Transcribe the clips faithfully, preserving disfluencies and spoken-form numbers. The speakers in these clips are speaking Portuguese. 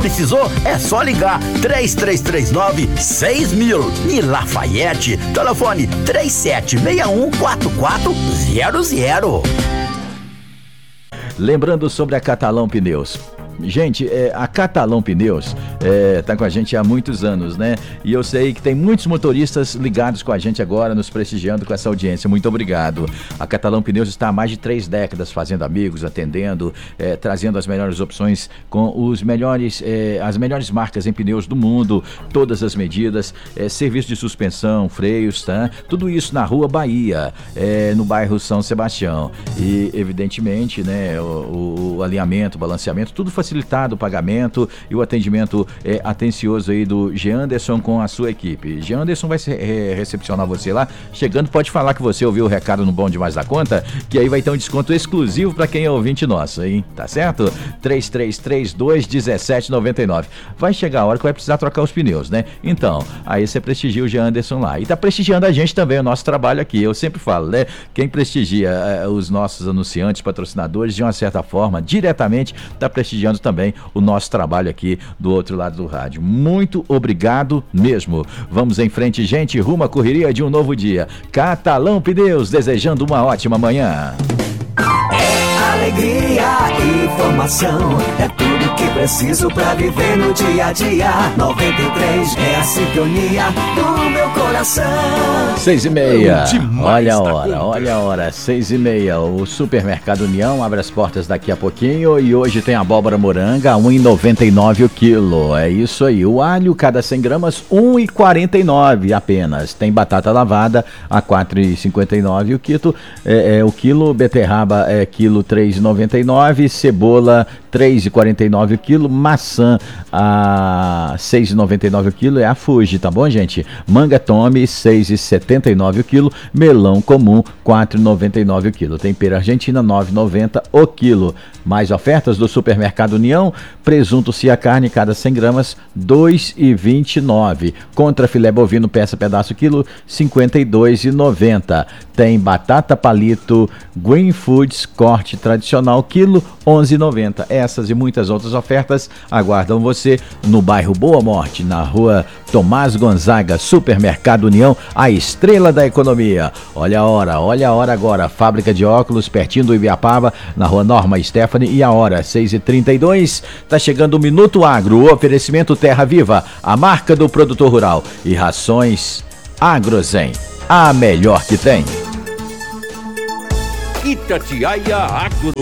Precisou? É só ligar três três três nove seis mil. E Lafayette, telefone três sete seis um quatro quatro zero zero. Lembrando sobre a Catalão Pneus. Gente, é, a Catalão Pneus é, tá com a gente há muitos anos, né? E eu sei que tem muitos motoristas ligados com a gente agora, nos prestigiando com essa audiência. Muito obrigado. A Catalão Pneus está há mais de três décadas fazendo amigos, atendendo, é, trazendo as melhores opções com os melhores, é, as melhores marcas em pneus do mundo, todas as medidas, é, serviço de suspensão, freios, tá? Tudo isso na Rua Bahia, é, no bairro São Sebastião. E, evidentemente, né, o, o alinhamento, o balanceamento, tudo facilitado o pagamento e o atendimento é, atencioso aí do Geanderson com a sua equipe. Geanderson vai se, é, recepcionar você lá. Chegando, pode falar que você ouviu o recado no Bom Demais da Conta, que aí vai ter um desconto exclusivo para quem é ouvinte nosso, hein? Tá certo? três três três dois um sete nove nove. Vai chegar a hora que vai precisar trocar os pneus, né? Então, aí você prestigia o Geanderson lá. E tá prestigiando a gente também, o nosso trabalho aqui. Eu sempre falo, né? Quem prestigia é, os nossos anunciantes, patrocinadores, de uma certa forma, diretamente, tá prestigiando também o nosso trabalho aqui do outro lado do rádio. Muito obrigado mesmo. Vamos em frente, gente, rumo à correria de um novo dia. Catalão Pneus, desejando uma ótima manhã. É alegria, informação, é tudo que preciso pra viver no dia a dia. noventa e três é a sintonia do meu coração. Seis e meia, olha a hora, olha a hora, seis e meia. O Supermercado União abre as portas daqui a pouquinho e hoje tem abóbora moranga a um real e noventa e nove centavos o quilo. É isso aí. O alho, cada cem gramas, um real e quarenta e nove centavos apenas. Tem batata lavada a quatro reais e cinquenta e nove centavos o quilo. É, é, o quilo, beterraba é quilo três reais e noventa e nove centavos, cebola três reais e quarenta e nove centavos o quilo, maçã a seis reais e noventa e nove centavos o quilo, é a Fuji, tá bom, gente? Manga Tome seis reais e setenta e nove centavos o quilo, melão comum quatro reais e noventa e nove centavos o quilo, tempero argentina nove reais e noventa centavos o quilo. Mais ofertas do Supermercado União: presunto Cia Carne, cada cem gramas dois reais e vinte e nove centavos, contra filé bovino peça pedaço quilo cinquenta e dois reais e noventa centavos. Tem batata palito Green Foods corte tradicional quilo onze reais e noventa centavos. Essas e muitas outras ofertas aguardam você no bairro Boa Morte, na rua Tomás Gonzaga. Supermercado União, a estrela da economia. Olha a hora, olha a hora agora. Fábrica de óculos, pertinho do Ibiapaba, na rua Norma Stephanie. E a hora, seis e trinta e dois. Tá chegando o Minuto Agro. O oferecimento Terra Viva, a marca do produtor rural. E rações Agrozen, a melhor que tem. Itatiaia Agro.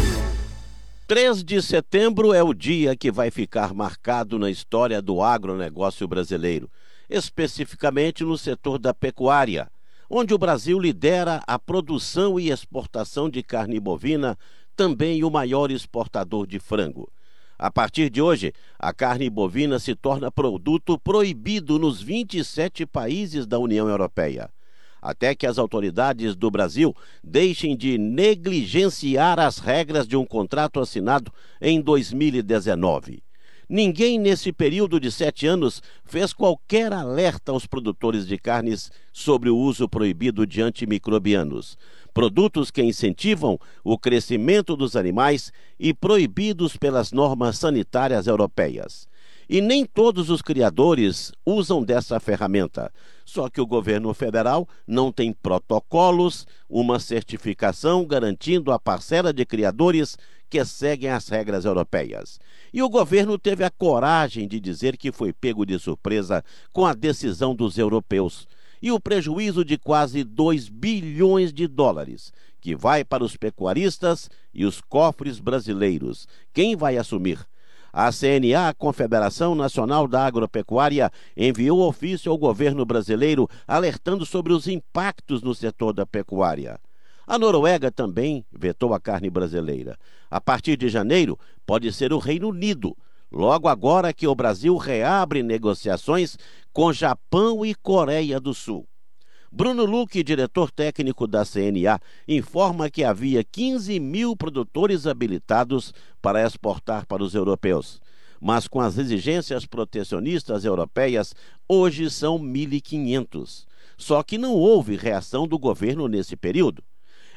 três de setembro é o dia que vai ficar marcado na história do agronegócio brasileiro, especificamente no setor da pecuária, onde o Brasil lidera a produção e exportação de carne bovina, também o maior exportador de frango. A partir de hoje, a carne bovina se torna produto proibido nos vinte e sete países da União Europeia, até que as autoridades do Brasil deixem de negligenciar as regras de um contrato assinado em dois mil e dezenove. Ninguém nesse período de sete anos fez qualquer alerta aos produtores de carnes sobre o uso proibido de antimicrobianos, produtos que incentivam o crescimento dos animais e proibidos pelas normas sanitárias europeias. E nem todos os criadores usam dessa ferramenta. Só que o governo federal não tem protocolos, uma certificação garantindo a parcela de criadores que seguem as regras europeias. E o governo teve a coragem de dizer que foi pego de surpresa com a decisão dos europeus e o prejuízo de quase dois bilhões de dólares, que vai para os pecuaristas e os cofres brasileiros. Quem vai assumir? A C N A, Confederação Nacional da Agropecuária, enviou ofício ao governo brasileiro alertando sobre os impactos no setor da pecuária. A Noruega também vetou a carne brasileira. A partir de janeiro, pode ser o Reino Unido, logo agora que o Brasil reabre negociações com Japão e Coreia do Sul. Bruno Luque, diretor técnico da C N A, informa que havia quinze mil produtores habilitados para exportar para os europeus. Mas com as exigências protecionistas europeias, hoje são mil e quinhentos. Só que não houve reação do governo nesse período.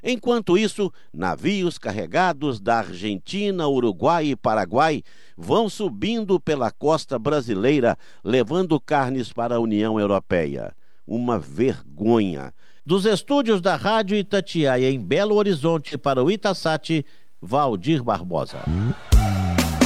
Enquanto isso, navios carregados da Argentina, Uruguai e Paraguai vão subindo pela costa brasileira, levando carnes para a União Europeia. Uma vergonha. Dos estúdios da Rádio Itatiaia em Belo Horizonte para o Itasat, Valdir Barbosa.